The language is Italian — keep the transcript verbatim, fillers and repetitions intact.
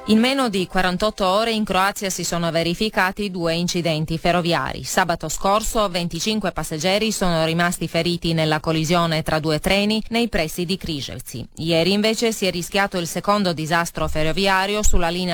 In meno di quarantotto ore in Croazia si sono verificati due incidenti ferroviari. Sabato scorso venticinque passeggeri sono rimasti feriti nella collisione tra due treni nei pressi di Križevci. Ieri invece si è rischiato il secondo disastro ferroviario sulla linea